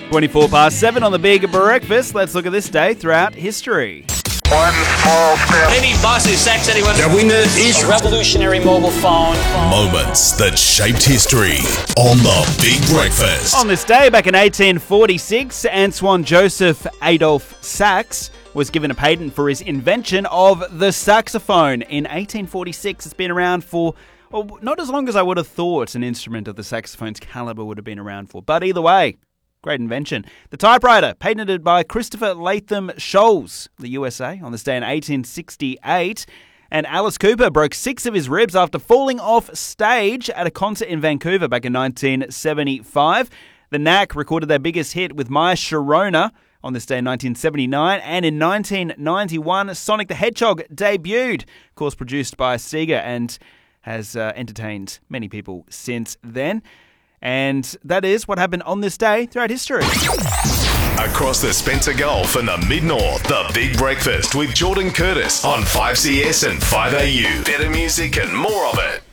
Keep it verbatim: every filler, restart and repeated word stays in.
twenty-four past seven on the Big Breakfast. Let's look at this day throughout history. One small step. Maybe bossy sex, anyone? The winner is a revolutionary mobile phone. Moments that shaped history on the Big Breakfast. On this day, back in eighteen forty-six, Antoine Joseph Adolphe Sax was given a patent for his invention of the saxophone. In eighteen forty-six, it's been around for, well, not as long as I would have thought an instrument of the saxophone's caliber would have been around for. But either way, great invention. The typewriter, patented by Christopher Latham Scholes, the U S A, on this day in eighteen sixty-eight. And Alice Cooper broke six of his ribs after falling off stage at a concert in Vancouver back in nineteen seventy-five. The Knack recorded their biggest hit with My Sharona on this day in nineteen seventy-nine. And in nineteen ninety-one, Sonic the Hedgehog debuted, of course produced by Sega, and has uh, entertained many people since then. And that is what happened on this day throughout history. Across the Spencer Gulf and the Mid-North, the Big Breakfast with Jordan Curtis on five C S and five A U. Better music and more of it.